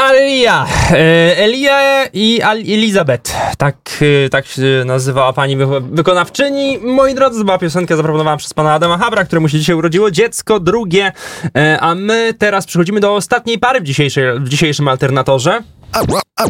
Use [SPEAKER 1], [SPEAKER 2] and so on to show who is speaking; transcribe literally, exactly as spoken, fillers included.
[SPEAKER 1] Alia, Elia i Elizabeth, tak, tak się nazywała pani wy- wykonawczyni. Moi drodzy, to była piosenka zaproponowana przez pana Adama Habra, któremu się dzisiaj urodziło dziecko drugie, a my teraz przechodzimy do ostatniej pary w, dzisiejszej, w dzisiejszym Alternatorze.